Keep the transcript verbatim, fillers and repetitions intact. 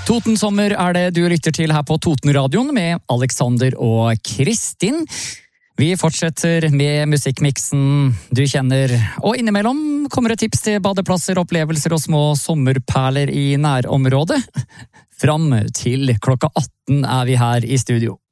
Totensommer er det du lytter til her på Totenradioen med Alexander og Kristin. Vi fortsetter med musikkmiksen du kjenner, og innimellom kommer det tips til badeplasser, opplevelser og små sommerperler i nærområdet. Fram til klokka atten er vi her i studio.